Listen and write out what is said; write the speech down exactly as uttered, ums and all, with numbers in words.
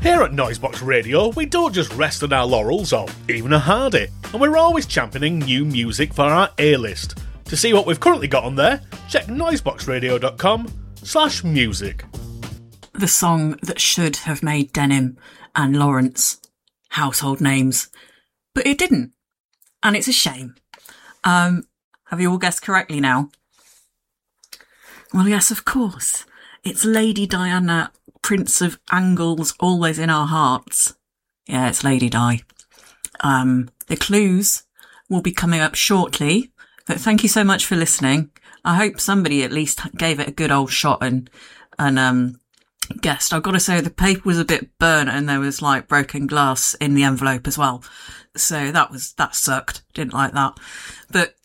Here at Noisebox Radio, we don't just rest on our laurels or even a hardy, and we're always championing new music for our A-list. To see what we've currently got on there, check noiseboxradio.com slash music. The song that should have made Denim and Lawrence household names, but it didn't, and it's a shame. Um, have you all guessed correctly now? Well, yes, of course. It's Lady Diana, Prince of Angles, Always in Our Hearts. Yeah, it's Lady Di. Um, the clues will be coming up shortly, but thank you so much for listening. I hope somebody at least gave it a good old shot and, and, um, guessed. I've got to say the paper was a bit burnt and there was like broken glass in the envelope as well. So that was, that sucked. Didn't like that. But